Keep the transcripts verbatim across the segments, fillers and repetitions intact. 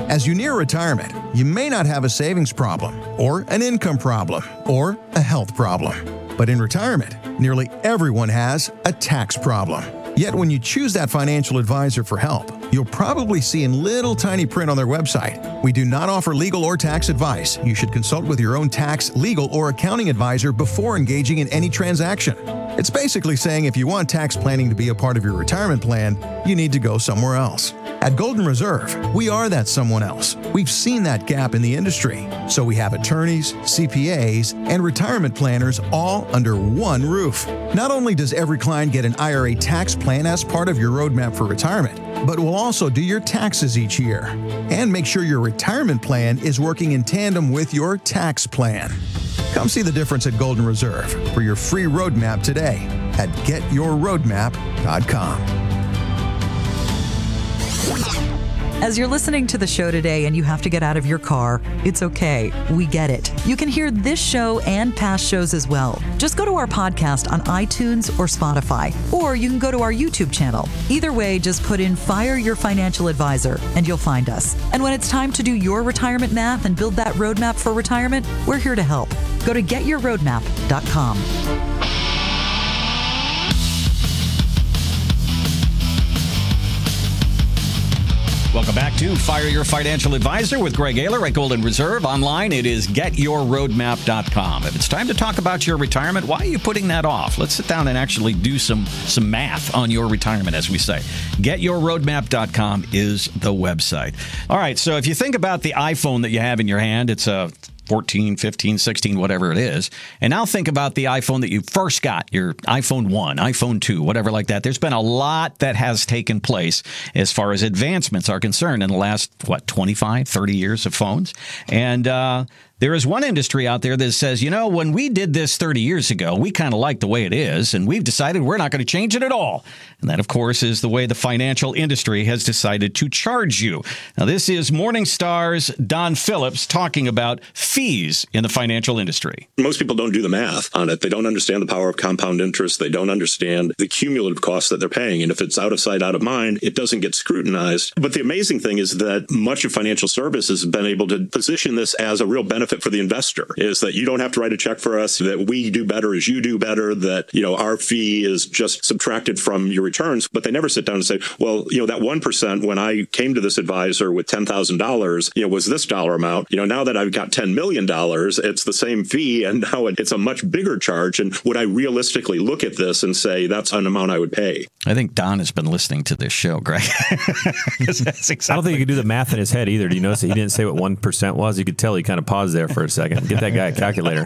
As you near retirement, you may not have a savings problem, or an income problem, or a health problem. But in retirement, nearly everyone has a tax problem. Yet when you choose that financial advisor for help, you'll probably see in little tiny print on their website, "We do not offer legal or tax advice. You should consult with your own tax, legal, or accounting advisor before engaging in any transaction." It's basically saying if you want tax planning to be a part of your retirement plan, you need to go somewhere else. At Golden Reserve, we are that someone else. We've seen that gap in the industry, so we have attorneys, C P As, and retirement planners all under one roof. Not only does every client get an I R A tax plan as part of your roadmap for retirement, but we'll also do your taxes each year and make sure your retirement plan is working in tandem with your tax plan. Come see the difference at Golden Reserve for your free roadmap today at get your roadmap dot com. As you're listening to the show today and you have to get out of your car, it's okay. We get it. You can hear this show and past shows as well. Just go to our podcast on iTunes or Spotify, or you can go to our YouTube channel. Either way, just put in Fire Your Financial Advisor and you'll find us. And when it's time to do your retirement math and build that roadmap for retirement, we're here to help. Go to get your roadmap dot com. Welcome back to Fire Your Financial Advisor with Greg Ayler at Golden Reserve. Online, it is get your roadmap dot com. If it's time to talk about your retirement, why are you putting that off? Let's sit down and actually do some, some math on your retirement, as we say. get your roadmap dot com is the website. All right, so if you think about the iPhone that you have in your hand, it's a fourteen, fifteen, sixteen, whatever it is. And now think about the iPhone that you first got, your iPhone one, iPhone two, whatever like that. There's been a lot that has taken place as far as advancements are concerned in the last, what, twenty-five, thirty years of phones. And uh, there is one industry out there that says, you know, when we did this thirty years ago, we kind of like the way it is, and we've decided we're not going to change it at all. And that, of course, is the way the financial industry has decided to charge you. Now, this is Morningstar's Don Phillips talking about fees in the financial industry. Most people don't do the math on it. They don't understand the power of compound interest. They don't understand the cumulative costs that they're paying. And if it's out of sight, out of mind, it doesn't get scrutinized. But the amazing thing is that much of financial services has been able to position this as a real benefit for the investor, is that you don't have to write a check for us, that we do better as you do better, that, you know, our fee is just subtracted from your returns. But they never sit down and say, well, you know, that one percent when I came to this advisor with ten thousand dollars, you know, was this dollar amount. You know, now that I've got ten million dollars, it's the same fee, and now it's a much bigger charge. And would I realistically look at this and say that's an amount I would pay? I think Don has been listening to this show, Greg. That's exactly. I don't think he could do the math in his head either. Do you notice that he didn't say what one percent was? You could tell he kind of paused there for a second. Get that guy a calculator.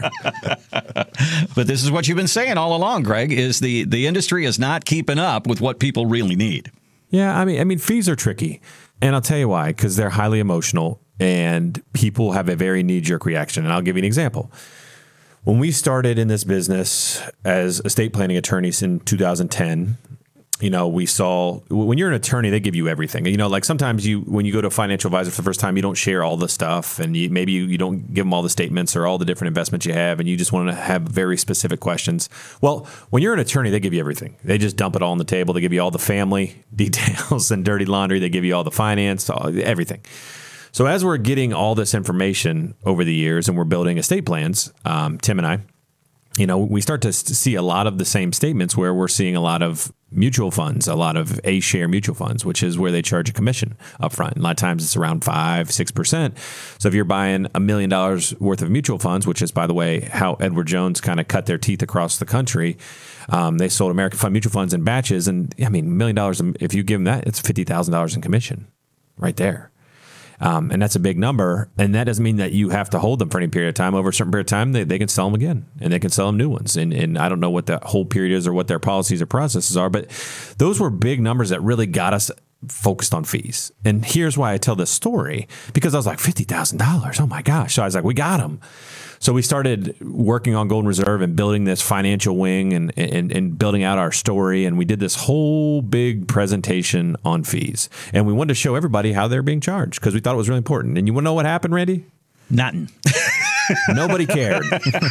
But this is what you've been saying all along, Greg, is the, the industry is not keeping up with what people really need. Yeah, I mean, I mean, fees are tricky. And I'll tell you why, because they're highly emotional and people have a very knee-jerk reaction. And I'll give you an example. When we started in this business as estate planning attorneys in two thousand ten, you know, we saw when you're an attorney, they give you everything. You know, like sometimes you, when you go to a financial advisor for the first time, you don't share all the stuff, and you, maybe you, you don't give them all the statements or all the different investments you have, and you just want to have very specific questions. Well, when you're an attorney, they give you everything. They just dump it all on the table. They give you all the family details and dirty laundry. They give you all the finance, all, everything. So as we're getting all this information over the years and we're building estate plans, um, Tim and I, you know, we start to see a lot of the same statements where we're seeing a lot of mutual funds, a lot of A-share mutual funds, which is where they charge a commission up front. A lot of times it's around five, six percent. So if you're buying a million dollars worth of mutual funds, which is, by the way, how Edward Jones kind of cut their teeth across the country, um, they sold American Fund mutual funds in batches. And I mean, a million dollars, if you give them that, it's fifty thousand dollars in commission right there. Um, and that's a big number. And that doesn't mean that you have to hold them for any period of time. Over a certain period of time, they, they can sell them again, and they can sell them new ones. And, and I don't know what the whole period is or what their policies or processes are, but those were big numbers that really got us focused on fees. And here's why I tell this story, because I was like, fifty thousand dollars. Oh my gosh. So I was like, we got them. So we started working on Golden Reserve and building this financial wing and, and, and building out our story. And we did this whole big presentation on fees. And we wanted to show everybody how they're being charged because we thought it was really important. And you want to know what happened, Randy? Nothing. Nobody cared.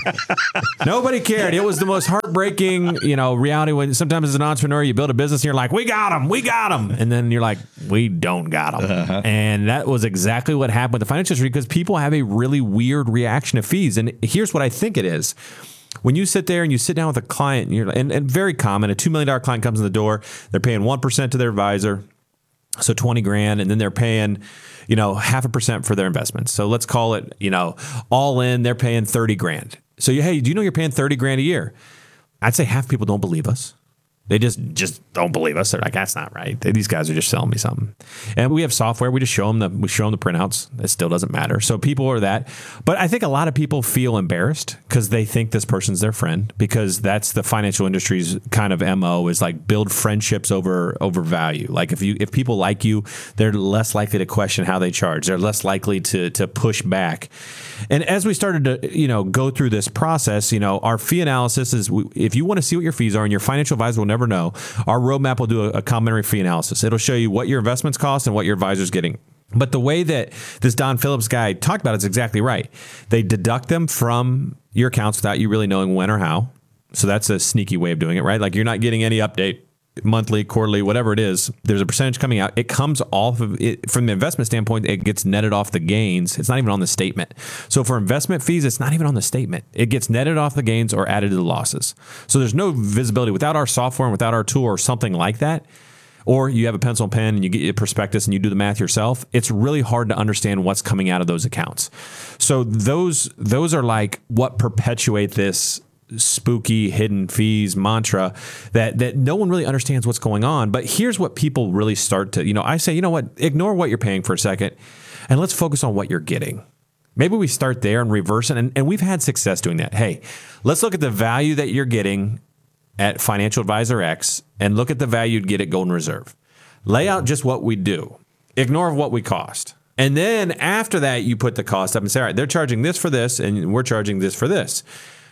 Nobody cared. It was the most heartbreaking, you know, reality when sometimes as an entrepreneur, you build a business and you're like, we got them, we got them. And then you're like, we don't got them. Uh-huh. And that was exactly what happened with the financial industry because people have a really weird reaction to fees. And here's what I think it is. When you sit there and you sit down with a client, and, you're, and, and very common, a two million dollars client comes in the door, they're paying one percent to their advisor, so twenty grand, and then they're paying, you know, half a percent for their investments. So let's call it, you know, all in, they're paying thirty grand. So, you, hey, do you know you're paying thirty grand a year? I'd say half people don't believe us. They just just don't believe us. They're like, that's not right. They, these guys are just selling me something. And we have software. We just show them the we show them the printouts. It still doesn't matter. So people are that. But I think a lot of people feel embarrassed because they think this person's their friend because that's the financial industry's kind of M O is like build friendships over over value. Like if you if people like you, they're less likely to question how they charge. They're less likely to to push back. And as we started to you know go through this process, you know our fee analysis is if you want to see what your fees are and your financial advisor will never know, our roadmap will do a, a complimentary fee analysis. It'll show you what your investments cost and what your advisor's getting. But the way that this Don Phillips guy talked about it is exactly right. They deduct them from your accounts without you really knowing when or how. So that's a sneaky way of doing it, right? Like you're not getting any update monthly, quarterly, whatever it is. There's a percentage coming out. It comes off of it from the investment standpoint. It gets netted off the gains. It's not even on the statement. So for investment fees, it's not even on the statement. It gets netted off the gains or added to the losses. So there's no visibility without our software and without our tool or something like that. Or you have a pencil and pen and you get your prospectus and you do the math yourself. It's really hard to understand what's coming out of those accounts. So those those are like what perpetuate this spooky hidden fees mantra that that no one really understands what's going on. But here's what people really start to, you know, I say, you know what, ignore what you're paying for a second and let's focus on what you're getting. Maybe we start there and reverse it. And, and we've had success doing that. Hey, let's look at the value that you're getting at Financial Advisor X and look at the value you'd get at Golden Reserve. Lay out just what we do. Ignore what we cost. And then after that, you put the cost up and say, all right, they're charging this for this and we're charging this for this.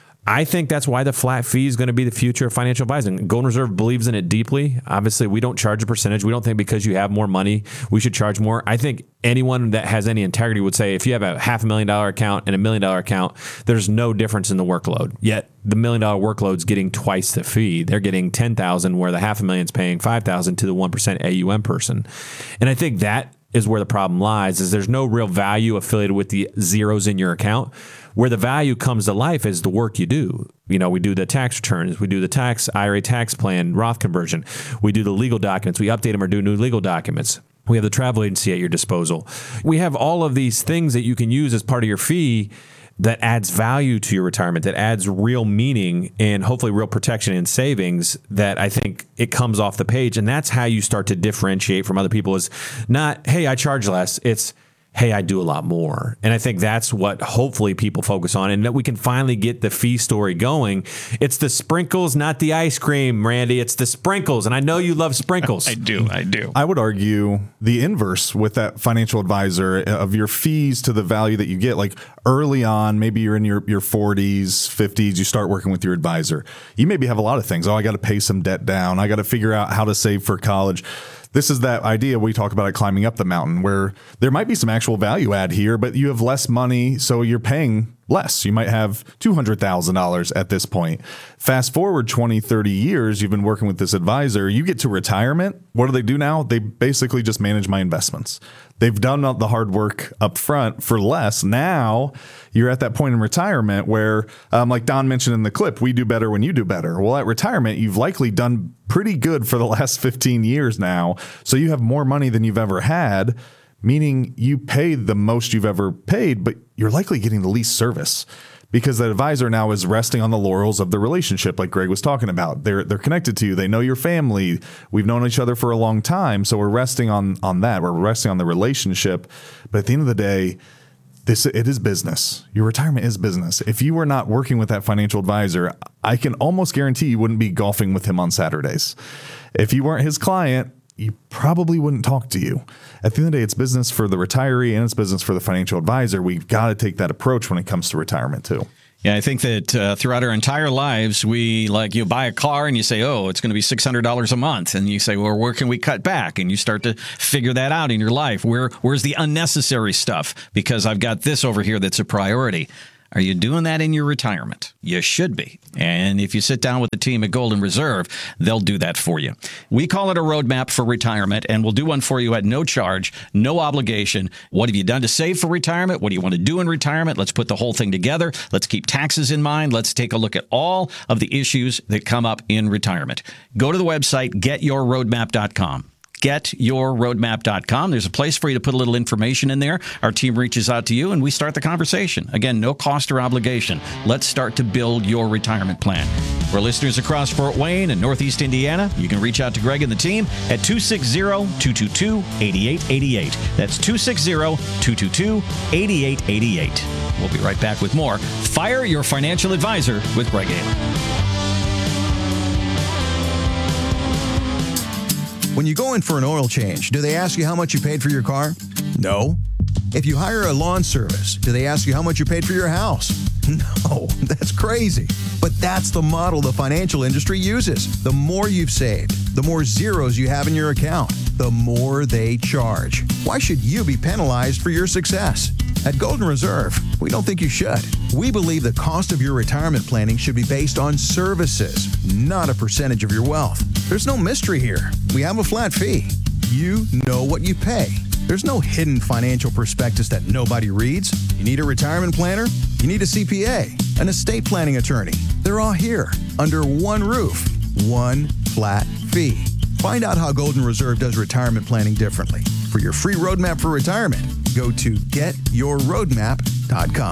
I think that's why the flat fee is going to be the future of financial advising. Golden Reserve believes in it deeply. Obviously, we don't charge a percentage. We don't think because you have more money, we should charge more. I think anyone that has any integrity would say if you have a half a million dollar account and a million dollar account, there's no difference in the workload. Yet the million dollar workload's getting twice the fee. They're getting ten thousand where the half a million's paying five thousand to the one percent A U M person. And I think that is where the problem lies, is there's no real value affiliated with the zeros in your account. Where the value comes to life is the work you do. You know, we do the tax returns, we do the tax I R A tax plan, Roth conversion, we do the legal documents, we update them or do new legal documents. We have the travel agency at your disposal. We have all of these things that you can use as part of your fee that adds value to your retirement, that adds real meaning and hopefully real protection and savings that I think it comes off the page. And that's how you start to differentiate from other people is not, hey, I charge less. It's, hey, I do a lot more. And I think that's what hopefully people focus on and that we can finally get the fee story going. It's the sprinkles, not the ice cream, Randy. It's the sprinkles. And I know you love sprinkles. I do. I do. I would argue the inverse with that financial advisor of your fees to the value that you get. Like early on, maybe you're in your, your forties, fifties, you start working with your advisor. You maybe have a lot of things. Oh, I got to pay some debt down. I got to figure out how to save for college. This is that idea we talk about it climbing up the mountain where there might be some actual value add here, but you have less money, so you're paying less. You might have two hundred thousand dollars at this point. Fast forward twenty, thirty years, you've been working with this advisor, you get to retirement. What do they do now? They basically just manage my investments. They've done the hard work up front for less. Now you're at that point in retirement where, um, like Don mentioned in the clip, we do better when you do better. Well, at retirement, you've likely done pretty good for the last fifteen years now. So you have more money than you've ever had, meaning you pay the most you've ever paid, but you're likely getting the least service because the advisor now is resting on the laurels of the relationship like Greg was talking about. They're they're connected to you. They know your family. We've known each other for a long time. So we're resting on on that. We're resting on the relationship. But at the end of the day, this it is business. Your retirement is business. If you were not working with that financial advisor, I can almost guarantee you wouldn't be golfing with him on Saturdays. If you weren't his client, you probably wouldn't talk to you. At the end of the day, it's business for the retiree and it's business for the financial advisor. We've got to take that approach when it comes to retirement too. Yeah, I think that uh, throughout our entire lives, we like you buy a car and you say, oh, it's going to be six hundred dollars a month. And you say, well, where can we cut back? And you start to figure that out in your life. Where Where's the unnecessary stuff? Because I've got this over here that's a priority. Are you doing that in your retirement? You should be. And if you sit down with the team at Golden Reserve, they'll do that for you. We call it a roadmap for retirement, and we'll do one for you at no charge, no obligation. What have you done to save for retirement? What do you want to do in retirement? Let's put the whole thing together. Let's keep taxes in mind. Let's take a look at all of the issues that come up in retirement. Go to the website, get your roadmap dot com. get your roadmap dot com. There's a place for you to put a little information in there. Our team reaches out to you and we start the conversation. Again, no cost or obligation. Let's start to build your retirement plan. For listeners across Fort Wayne and Northeast Indiana, you can reach out to Greg and the team at two six zero, two two two, eight eight eight eight. That's two six zero, two two two, eight eight eight eight. We'll be right back with more Fire Your Financial Advisor with Greg Ayler. When you go in for an oil change, do they ask you how much you paid for your car? No. If you hire a lawn service, do they ask you how much you paid for your house? No, that's crazy. But that's the model the financial industry uses. The more you've saved, the more zeros you have in your account, the more they charge. Why should you be penalized for your success? At Golden Reserve, we don't think you should. We believe the cost of your retirement planning should be based on services, not a percentage of your wealth. There's no mystery here. We have a flat fee. You know what you pay. There's no hidden financial prospectus that nobody reads. You need a retirement planner? You need a C P A, an estate planning attorney. They're all here under one roof, one flat fee. Find out how Golden Reserve does retirement planning differently. For your free roadmap for retirement, go to get your roadmap dot com.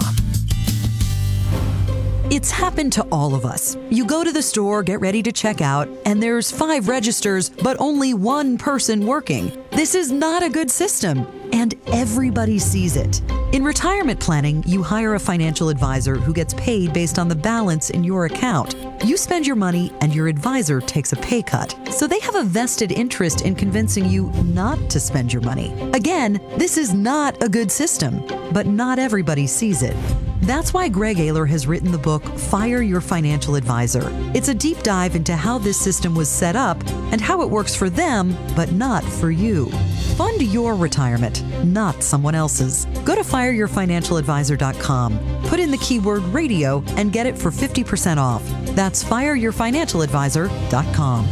It's happened to all of us. You go to the store, get ready to check out, and there's five registers, but only one person working. This is not a good system, and everybody sees it. In retirement planning, you hire a financial advisor who gets paid based on the balance in your account. You spend your money, and your advisor takes a pay cut. So they have a vested interest in convincing you not to spend your money. Again, this is not a good system, but not everybody sees it. That's why Greg Ayler has written the book, Fire Your Financial Advisor. It's a deep dive into how this system was set up and how it works for them, but not for you. Fund your retirement, not someone else's. Go to fire your financial advisor dot com. Put in the keyword radio and get it for fifty percent off. That's fire your financial advisor dot com.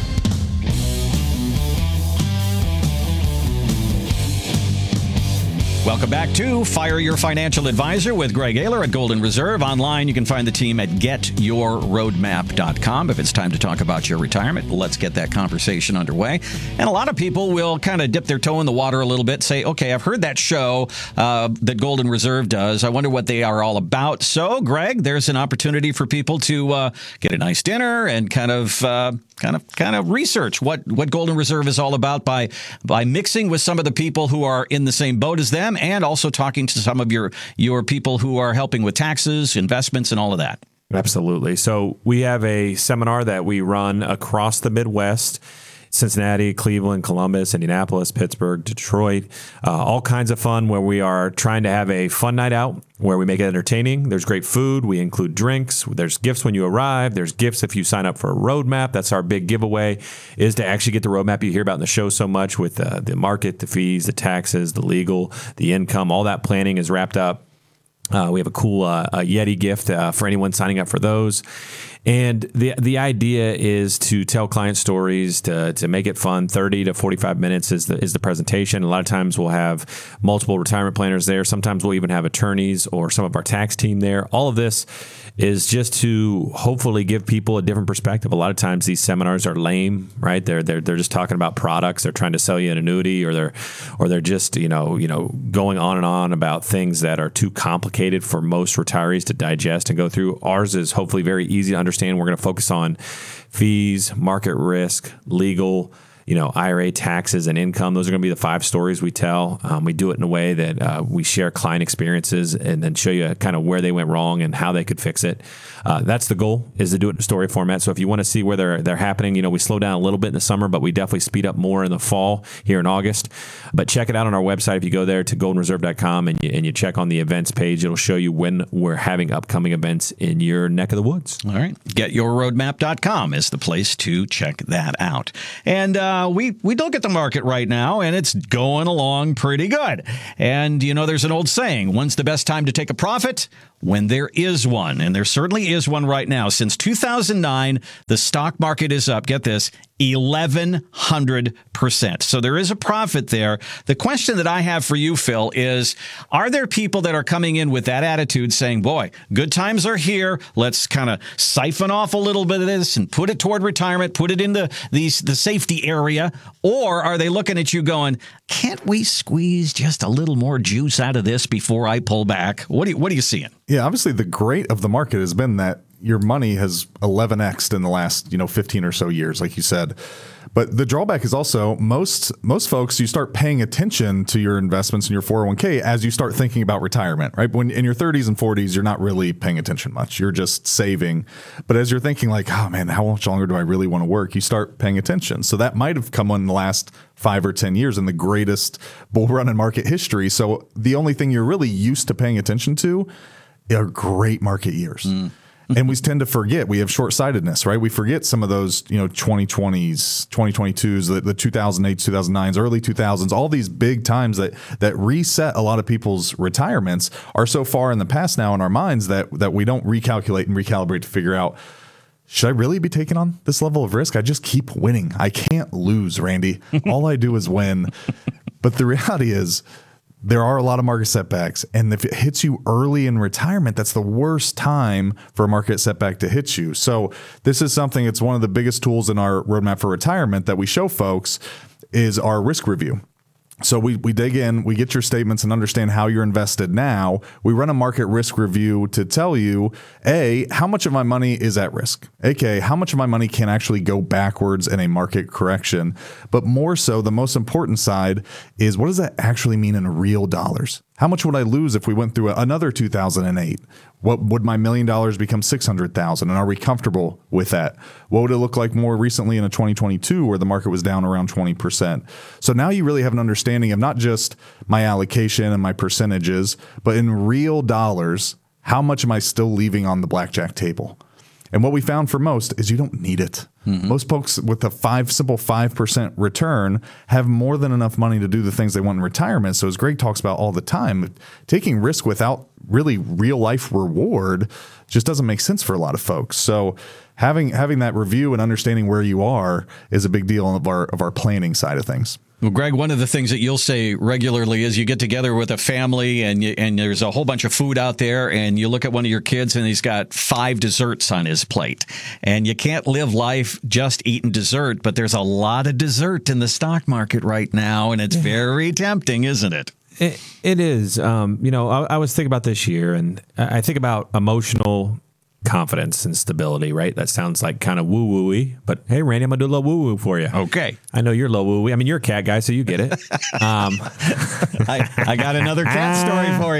Welcome back to Fire Your Financial Advisor with Greg Ayler at Golden Reserve. Online, you can find the team at get your roadmap dot com. If it's time to talk about your retirement, let's get that conversation underway. And a lot of people will kind of dip their toe in the water a little bit, say, okay, I've heard that show uh, that Golden Reserve does. I wonder what they are all about. So, Greg, there's an opportunity for people to uh, get a nice dinner and kind of uh, kind of kind of research what, what Golden Reserve is all about by by mixing with some of the people who are in the same boat as them, and also talking to some of your your people who are helping with taxes, investments, and all of that. Absolutely. So we have a seminar that we run across the Midwest. Cincinnati, Cleveland, Columbus, Indianapolis, Pittsburgh, Detroit, uh, all kinds of fun where we are trying to have a fun night out where we make it entertaining. There's great food. We include drinks. There's gifts when you arrive. There's gifts if you sign up for a roadmap. That's our big giveaway, is to actually get the roadmap you hear about in the show so much with uh, the market, the fees, the taxes, the legal, the income. All that planning is wrapped up. Uh, we have a cool uh, a Yeti gift uh, for anyone signing up for those. And the the idea is to tell client stories, to to make it fun. thirty to forty-five minutes is the is the presentation. A lot of times we'll have multiple retirement planners there. Sometimes we'll even have attorneys or some of our tax team there. All of this is just to hopefully give people a different perspective. A lot of times these seminars are lame, right? They're they're they're just talking about products. They're trying to sell you an annuity, or they're or they're just you know you know going on and on about things that are too complicated for most retirees to digest and go through. Ours is hopefully very easy to understand. We're going to focus on fees, market risk, legal, you know, I R A taxes and income. Those are going to be the five stories we tell. Um, we do it in a way that uh, we share client experiences and then show you kind of where they went wrong and how they could fix it. Uh, that's the goal, is to do it in story format. So if you want to see where they're they're happening, you know, we slow down a little bit in the summer, but we definitely speed up more in the fall here in August. But check it out on our website. If you go there to golden reserve dot com and you, and you check on the events page, it'll show you when we're having upcoming events in your neck of the woods. All right. get your roadmap dot com is the place to check that out. And uh, we, we look at the market right now, and it's going along pretty good. And, you know, there's an old saying, when's the best time to take a profit? when there is one, and there certainly is one right now. Since two thousand nine, the stock market is up, get this, eleven hundred percent. So there is a profit there. The question that I have for you, Phil, is are there people that are coming in with that attitude saying, boy, good times are here. Let's kind of siphon off a little bit of this and put it toward retirement, put it in the, the, the safety area? Or are they looking at you going, can't we squeeze just a little more juice out of this before I pull back? What, do you, what are you seeing? Yeah, obviously the great of the market has been that your money has eleven x'd in the last, you know, fifteen or so years, like you said. But the drawback is also most most folks, you start paying attention to your investments in your four oh one k as you start thinking about retirement, right? When in your thirties and forties, you're not really paying attention much. You're just saving. But as you're thinking like, oh man, how much longer do I really want to work? You start paying attention. So that might have come in the last five or ten years in the greatest bull run in market history. So the only thing you're really used to paying attention to are great market years. Mm. And we tend to forget. We have short-sightedness, right? We forget some of those, you know, twenty twenties, twenty twenty-twos, the, the two thousand eights, two thousand nines, early two thousands, all these big times that that reset a lot of people's retirements are so far in the past now in our minds that that we don't recalculate and recalibrate to figure out, should I really be taking on this level of risk? I just keep winning. I can't lose, Randy. All I do is win. But the reality is, there are a lot of market setbacks, and if it hits you early in retirement, that's the worst time for a market setback to hit you. So this is something, it's one of the biggest tools in our roadmap for retirement that we show folks is our risk review. So we, we dig in, we get your statements and understand how you're invested now. We run a market risk review to tell you, A, how much of my money is at risk? A K A, how much of my money can actually go backwards in a market correction? But more so, the most important side is what does that actually mean in real dollars? How much would I lose if we went through another two thousand eight? What would my million dollars become six hundred thousand? And are we comfortable with that? What would it look like more recently in a twenty twenty-two where the market was down around twenty percent? So now you really have an understanding of not just my allocation and my percentages, but in real dollars, how much am I still leaving on the blackjack table? And what we found for most is you don't need it. Mm-hmm. Most folks with a five simple five percent return have more than enough money to do the things they want in retirement. So as Greg talks about all the time, taking risk without really real life reward just doesn't make sense for a lot of folks. So having having that review and understanding where you are is a big deal of our of our planning side of things. Well, Greg, one of the things that you'll say regularly is you get together with a family and you, and there's a whole bunch of food out there and you look at one of your kids and he's got five desserts on his plate. And you can't live life just eating dessert, but there's a lot of dessert in the stock market right now and it's yeah. very tempting, isn't it? It, it is. Um, you know, I, I was thinking about this year and I think about emotional confidence and stability, right? That sounds like kind of woo-woo-y, but hey, Randy, I'm going to do a little woo-woo for you. Okay. I know you're a little woo-woo. I mean, you're a cat guy, so you get it. Um, I, I got another cat story for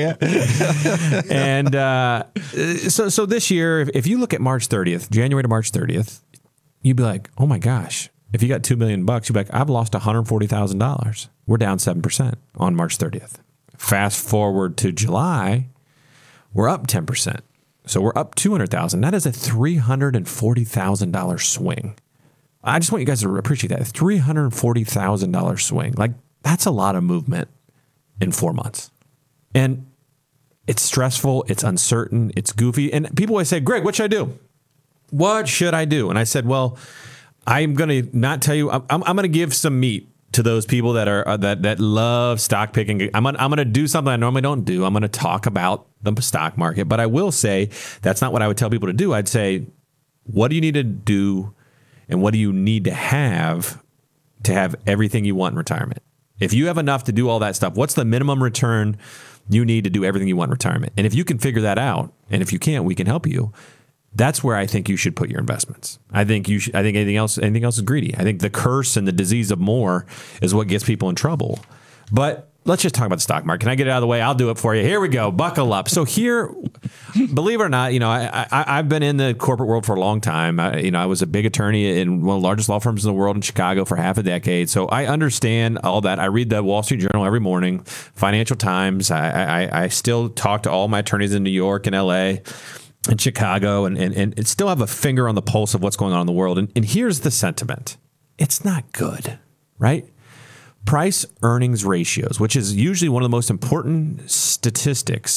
you. and uh, so so this year, if, if you look at March thirtieth, January to March thirtieth, you'd be like, oh my gosh, if you got two million bucks, you'd be like, I've lost one hundred forty thousand dollars. We're down seven percent on March thirtieth. Fast forward to July, we're up ten percent. So we're up two hundred thousand dollars. That is a three hundred forty thousand dollars swing. I just want you guys to appreciate that. three hundred forty thousand dollars swing. Like, that's a lot of movement in four months. And it's stressful. It's uncertain. It's goofy. And people always say, Greg, what should I do? What should I do? And I said, well, I'm going to not tell you. I'm, I'm going to give some meat to those people that are uh, that that love stock picking. I'm gonna, I'm going to do something I normally don't do. I'm going to talk about the stock market, but I will say that's not what I would tell people to do. I'd say, what do you need to do, and what do you need to have to have everything you want in retirement? If you have enough to do all that stuff, what's the minimum return you need to do everything you want in retirement? And if you can figure that out, and if you can't, we can help you. That's where I think you should put your investments. I think you should. I think anything else, anything else is greedy. I think the curse and the disease of more is what gets people in trouble. But let's just talk about the stock market. Can I get it out of the way? I'll do it for you. Here we go. Buckle up. So here, believe it or not, you know, I, I, I've been in the corporate world for a long time. I, you know, I was a big attorney in one of the largest law firms in the world in Chicago for half a decade. So I understand all that. I read the Wall Street Journal every morning, Financial Times. I, I, I still talk to all my attorneys in New York and L A and Chicago, and, and, and still have a finger on the pulse of what's going on in the world. And, and here's the sentiment. It's not good, right? Price earnings ratios, which is usually one of the most important statistics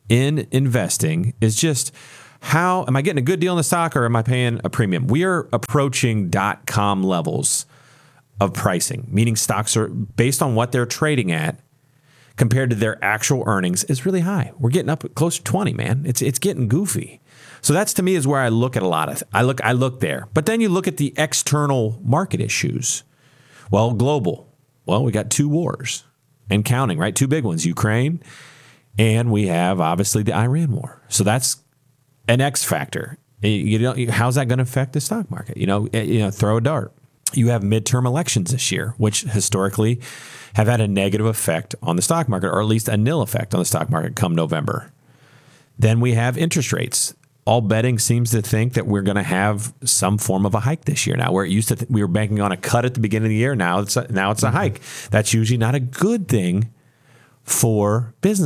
in investing is just how am I getting a good deal in the stock or am I paying a premium? We are approaching dot-com levels of pricing, meaning stocks are based on what they're trading at compared to their actual earnings is really high. We're getting up close to twenty, man. It's it's getting goofy. So that's to me is where I look at a lot of I look I look there. But then you look at the external market issues. Well, global. Well, we got two wars and counting, right? Two big ones, Ukraine, and we have obviously the Iran war. So that's an X factor. You know, how's that going to affect the stock market? You know, you know, throw a dart. You have midterm elections this year, which historically have had a negative effect on the stock market, or at least a nil effect on the stock market come November. Then we have interest rates. All betting seems to think that we're going to have some form of a hike this year now, where it used to th- we were banking on a cut at the beginning of the year. Now it's a, now it's a hike. That's usually not a good thing for business.